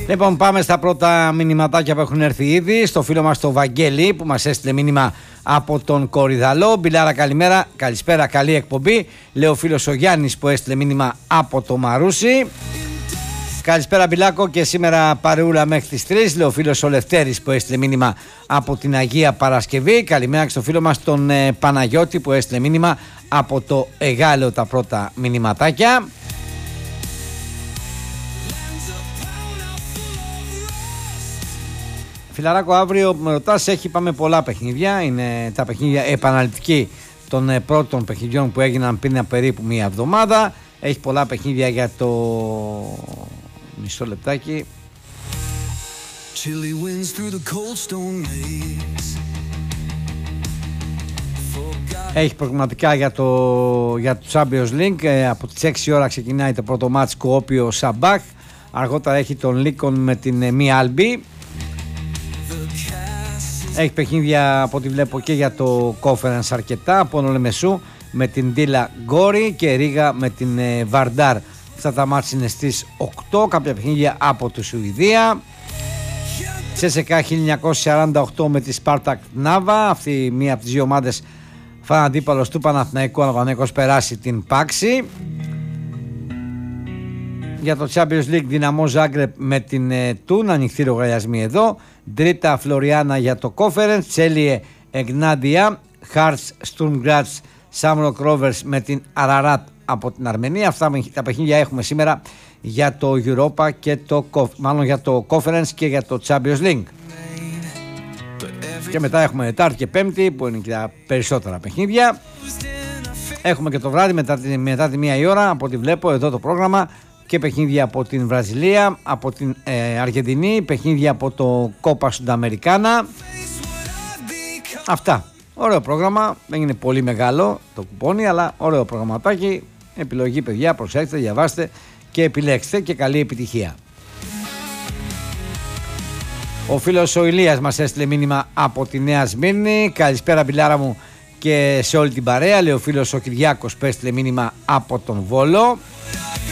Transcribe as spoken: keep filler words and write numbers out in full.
Λοιπόν, πάμε στα πρώτα μηνυματάκια που έχουν έρθει ήδη. Στο φίλο μας το Βαγγέλη που μας έστειλε μήνυμα από τον Κορυδαλό. Μπιλάρα, καλημέρα, καλησπέρα, καλή εκπομπή. Λέει ο φίλος ο Γιάννης που έστειλε μήνυμα από το Μαρούσι. Καλησπέρα Μπιλάκο, και σήμερα παρεούλα μέχρι τις τρεις. Λέει ο φίλος ο Λευτέρης που έστειλε μήνυμα από την Αγία Παρασκευή. Καλημέρα και στο φίλο μας τον ε, Παναγιώτη που έστειλε μήνυμα από το Εγάλεο, τα πρώτα μηνυματάκια. Φιλαράκο, αύριο με ρωτάς, έχει πάμε πολλά παιχνίδια. Είναι τα παιχνίδια επαναληπτική των ε, πρώτων παιχνιδιών που έγιναν πριν περίπου μία εβδομάδα. Έχει πολλά παιχνίδια για το... Μισό λεπτάκι. Έχει προγραμματικά για το, για το Champions League. Ε, από τις έξι ώρα ξεκινάει το πρώτο μάτς Κουόπιο Σαμπάχ. Αργότερα έχει τον Λίκον με την Μη Άλμπι. Έχει παιχνίδια από ό,τι βλέπω και για το Conference αρκετά. Πόνο Λεμεσού με την Ντίλα Γκόρι και Ρίγα με την ε, Βαρντάρ. Αυτά τα μάτς είναι στις οκτώ. Κάποια παιχνίδια από τη Σουηδία. Τσέσεκα χίλια εννιακόσια σαράντα οκτώ με τη Σπάρτακ Νάβα. Αυτή μία από τις δύο ομάδες φαν αντίπαλος του Παναθηναϊκού. Αν ο Παναθηναϊκός περάσει την Πάξη. Για το Champions League, Δυναμό Ζάγκρεπ με την ε, Τούν. Ανοιχτή λογαριασμή εδώ. Ντρίτα Φλωριάνα για το Conference. Τσέλιε Εγνάντια. Χάρτς Στουρμγκράτς Σάμροκ Ρόβερς με την Αραράτ από την Αρμενία. Αυτά τα παιχνίδια έχουμε σήμερα για το Europa και το, μάλλον για το Conference και για το Champions League. Και μετά έχουμε Τετάρτη και Πέμπτη που είναι και τα περισσότερα παιχνίδια. Έχουμε και το βράδυ μετά, μετά τη μία η ώρα, από ό,τι βλέπω εδώ το πρόγραμμα, και παιχνίδια από την Βραζιλία, από την ε, Αργεντινή, παιχνίδια από το Κόπα Σουνταμερικάνα. Αυτά. Ωραίο πρόγραμμα, δεν είναι πολύ μεγάλο το κουπόνι, αλλά ωραίο προγραμματάκι. Επιλογή, παιδιά, προσέξτε, διαβάστε και επιλέξτε, και καλή επιτυχία. Ο φίλος ο Ηλίας μας έστειλε μήνυμα από τη Νέα Σμύρνη. Καλησπέρα Μπιλάρα μου και σε όλη την παρέα. Λέει ο φίλος ο Κυριάκος που έστειλε μήνυμα από τον Βόλο.